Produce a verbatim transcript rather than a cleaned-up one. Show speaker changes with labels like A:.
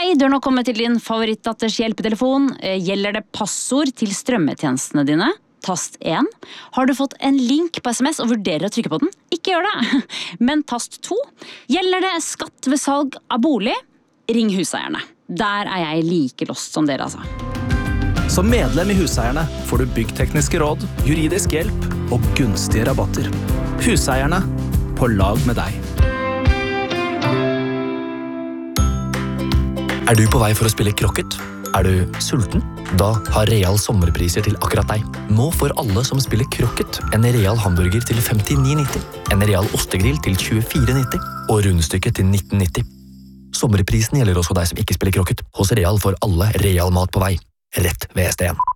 A: Hei, du har nå kommet til din favorittdatters hjelpetelefon. Gjelder det passord til strømmetjenestene dine? Tast én. Har du fått en link på sms og vurderer å trykke på den? Ikke gjør det. Men tast to. Gjelder det skatt ved salg av bolig? Ring huseierne. Der er jeg like lost som dere, altså.
B: Som medlem i Huseierne får du byggtekniske råd, juridisk hjelp og gunstige rabatter. Huseierne, på lag med deg.
C: Er du på vei for å spille krokket? Er du sulten? Da har Real sommerpriser til akkurat deg. Nå får alle som spiller krokket en Real hamburger til femtini nitti, en Real ostegrill til tjuefire nitti og rundstykket til nitten nitti. Sommerprisen gjelder også deg som ikke spiller krokket. Hos Real får alle Real mat på vei. Rett ved S D en.